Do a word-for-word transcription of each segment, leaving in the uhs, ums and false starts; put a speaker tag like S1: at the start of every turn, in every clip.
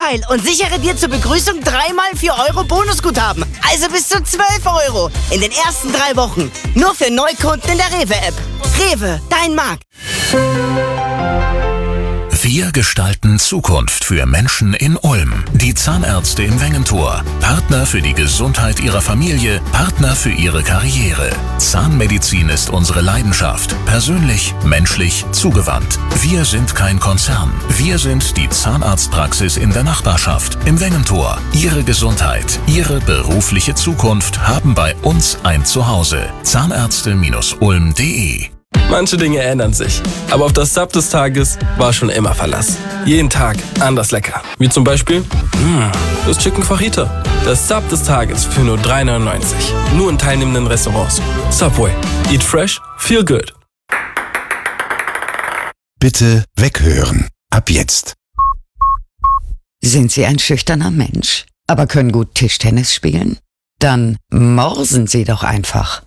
S1: geil und sichere dir zur Begrüßung dreimal vier Euro Bonusguthaben. Also bis zu zwölf Euro in den ersten drei Wochen. Nur für Neukunden in der Rewe-App. Rewe, dein Markt.
S2: Wir gestalten Zukunft für Menschen in Ulm. Die Zahnärzte im Wengentor. Partner für die Gesundheit ihrer Familie, Partner für ihre Karriere. Zahnmedizin ist unsere Leidenschaft. Persönlich, menschlich, zugewandt. Wir sind kein Konzern. Wir sind die Zahnarztpraxis in der Nachbarschaft. Im Wengentor. Ihre Gesundheit, Ihre berufliche Zukunft haben bei uns ein Zuhause. Zahnärzte Ulm punkt de.
S3: Manche Dinge ändern sich, aber auf das Sub des Tages war schon immer Verlass. Jeden Tag anders lecker. Wie zum Beispiel mh, das Chicken Fajita. Das Sub des Tages für nur drei neunundneunzig. Nur in teilnehmenden Restaurants. Subway. Eat fresh, feel good.
S4: Bitte weghören. Ab jetzt.
S5: Sind Sie ein schüchterner Mensch, aber können gut Tischtennis spielen? Dann morsen Sie doch einfach.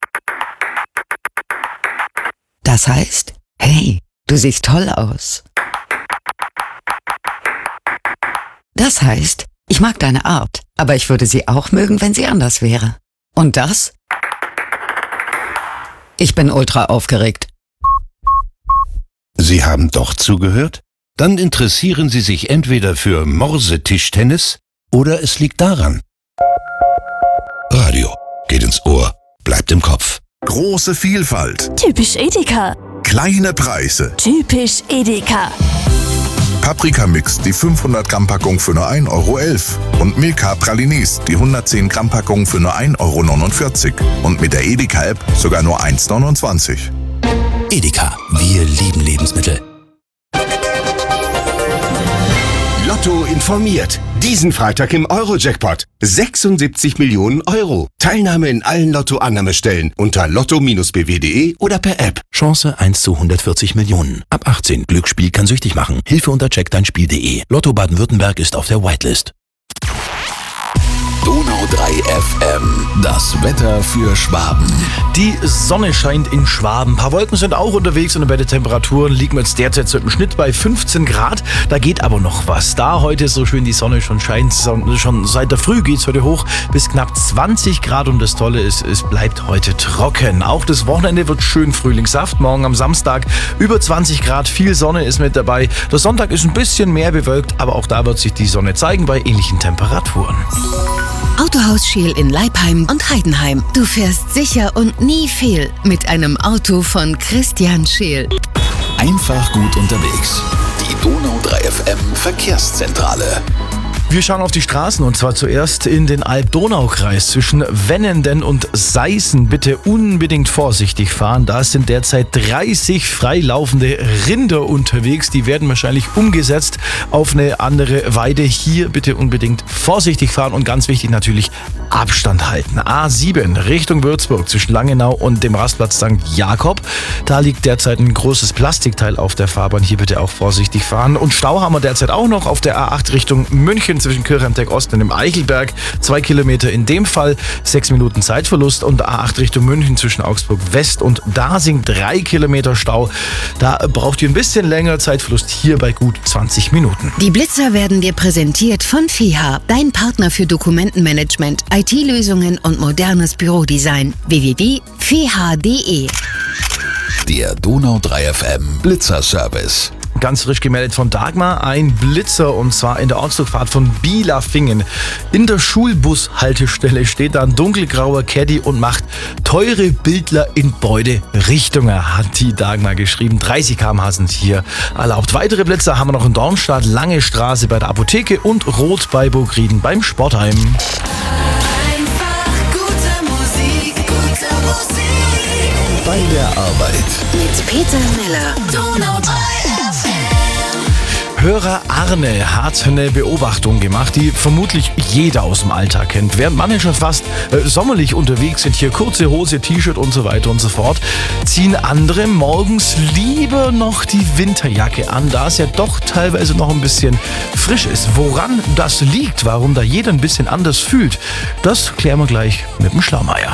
S5: Das heißt, hey, du siehst toll aus. Das heißt, ich mag deine Art, aber ich würde sie auch mögen, wenn sie anders wäre. Und das? Ich bin ultra aufgeregt.
S4: Sie haben doch zugehört? Dann interessieren Sie sich entweder für Morse-Tischtennis oder es liegt daran. Radio geht ins Ohr, bleibt im Kopf.
S6: Große Vielfalt.
S7: Typisch Edeka.
S6: Kleine Preise.
S7: Typisch Edeka.
S6: Paprikamix, die fünfhundert Gramm Packung für nur ein Euro elf. Und Milka Pralinis, die hundertzehn Gramm Packung für nur ein Euro neunundvierzig. Und mit der Edeka-App sogar nur eins neunundzwanzig.
S8: Edeka, wir lieben Lebensmittel.
S9: Lotto informiert. Diesen Freitag im Euro-Jackpot. sechsundsiebzig Millionen Euro. Teilnahme in allen Lotto-Annahmestellen unter lotto Bindestrich b w punkt de oder per App.
S8: Chance eins zu hundertvierzig Millionen. Ab achtzehn. Glücksspiel kann süchtig machen. Hilfe unter check dein Spiel punkt de. Lotto Baden-Württemberg ist auf der Whitelist.
S2: Donau drei F M. Das Wetter für Schwaben.
S10: Die Sonne scheint in Schwaben. Ein paar Wolken sind auch unterwegs und bei den Temperaturen liegen wir jetzt derzeit so im Schnitt bei fünfzehn Grad. Da geht aber noch was. Da heute so schön die Sonne schon scheint, schon seit der Früh geht es heute hoch bis knapp zwanzig Grad. Und das Tolle ist, es bleibt heute trocken. Auch das Wochenende wird schön frühlingshaft. Morgen am Samstag über zwanzig Grad, viel Sonne ist mit dabei. Der Sonntag ist ein bisschen mehr bewölkt, aber auch da wird sich die Sonne zeigen bei ähnlichen Temperaturen.
S11: Autohaus Scheel in Leipheim und Heidenheim. Du fährst sicher und nie fehl mit einem Auto von Christian Scheel.
S2: Einfach gut unterwegs. Die Donau drei F M Verkehrszentrale.
S10: Wir schauen auf die Straßen und zwar zuerst in den Alb-Donau-Kreis zwischen Wennenden und Seißen. Bitte unbedingt vorsichtig fahren. Da sind derzeit dreißig freilaufende Rinder unterwegs. Die werden wahrscheinlich umgesetzt auf eine andere Weide. Hier bitte unbedingt vorsichtig fahren und ganz wichtig natürlich Abstand halten. A sieben Richtung Würzburg zwischen Langenau und dem Rastplatz Sankt Jakob. Da liegt derzeit ein großes Plastikteil auf der Fahrbahn. Hier bitte auch vorsichtig fahren. Und Stau haben wir derzeit auch noch auf der A acht Richtung München zwischen Kirchheimteck Ost und dem Eichelberg. Zwei Kilometer in dem Fall, sechs Minuten Zeitverlust. Und A acht Richtung München zwischen Augsburg West und Dasing drei Kilometer Stau. Da braucht ihr ein bisschen länger Zeitverlust, hier bei gut zwanzig Minuten.
S11: Die Blitzer werden dir präsentiert von F I H A, dein Partner für Dokumentenmanagement, I T-Lösungen und modernes Bürodesign. w w w punkt f i h a punkt d e.
S2: Der Donau drei F M Blitzer-Service.
S10: Ganz frisch gemeldet von Dagmar, ein Blitzer und zwar in der Ortsdurchfahrt von Bielafingen. In der Schulbushaltestelle steht da ein dunkelgrauer Caddy und macht teure Bildler in beide Richtungen, hat die Dagmar geschrieben. dreißig Kilometer pro Stunde sind hier erlaubt. Weitere Blitzer haben wir noch in Dornstadt, Lange Straße bei der Apotheke und Rot bei Burgrieden beim Sportheim.
S2: Bei der Arbeit.
S11: Mit Peter Miller. Donau drei F M.
S10: Hörer Arne hat eine Beobachtung gemacht, die vermutlich jeder aus dem Alltag kennt. Während manche schon fast äh, sommerlich unterwegs sind, hier kurze Hose, T-Shirt und so weiter und so fort, ziehen andere morgens lieber noch die Winterjacke an, da es ja doch teilweise noch ein bisschen frisch ist. Woran das liegt, warum da jeder ein bisschen anders fühlt, das klären wir gleich mit dem Schlaumeier.